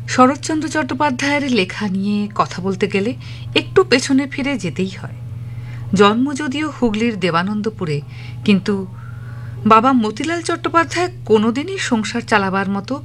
শরৎচন্দ্র চট্টোপাধ্যায়ের লেখা নিয়ে কথা বলতে গেলে একটু পেছনে ফিরে যেতেই হয়। জন্ম যদিও হুগলির দেবানন্দপুরে, কিন্তু বাবা মতিলাল চট্টোপাধ্যায় কোনোদিনই সংসার চালাবার মতো